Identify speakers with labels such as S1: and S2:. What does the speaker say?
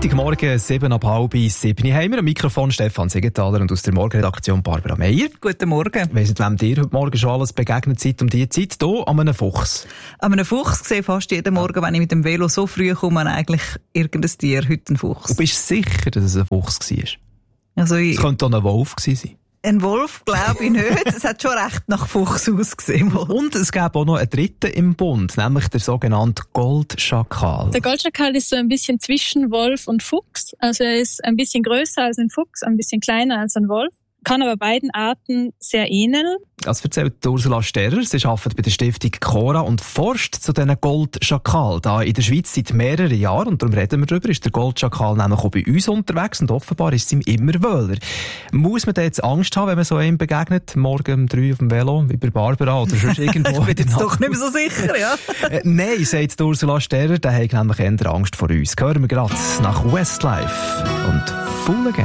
S1: Freitagmorgen, 6:30 haben wir am Mikrofon Stefan Siegenthaler und aus der Morgenredaktion Barbara Meier.
S2: Guten Morgen.
S1: Ich weiss nicht, wem dir heute Morgen schon alles begegnet seid um diese Zeit. Hier an einem Fuchs.
S2: An einem Fuchs sehe ich fast jeden Morgen, wenn ich mit dem Velo so früh komme, eigentlich irgendein Tier, heute ein Fuchs.
S1: Du bist sicher, dass es ein Fuchs war?
S2: Also
S1: Es könnte auch ein Wolf gewesen sein.
S2: Ein Wolf glaube ich nicht. Es hat schon recht nach Fuchs ausgesehen.
S1: Und es gäbe auch noch einen dritten im Bund, nämlich der sogenannte Goldschakal.
S3: Der Goldschakal ist so ein bisschen zwischen Wolf und Fuchs. Also er ist ein bisschen größer als ein Fuchs, ein bisschen kleiner als ein Wolf. Kann aber beiden Arten sehr ähneln.
S1: Das erzählt Ursula Sterrer. Sie arbeitet bei der Stiftung Cora und forscht zu diesen Goldschakal. Da in der Schweiz seit mehreren Jahren, und darum reden wir darüber, ist der Goldschakal nämlich auch bei uns unterwegs und offenbar ist es ihm immer wohler. Muss man da jetzt Angst haben, wenn man so einem begegnet, morgen um 3 auf dem Velo, wie bei Barbara oder sonst irgendwo?
S2: Ich bin jetzt doch nicht mehr so sicher, ja.
S1: Nein, sagt Ursula Sterrer, der hat nämlich eher Angst vor uns. Hören wir gerade nach Westlife und Fool Again.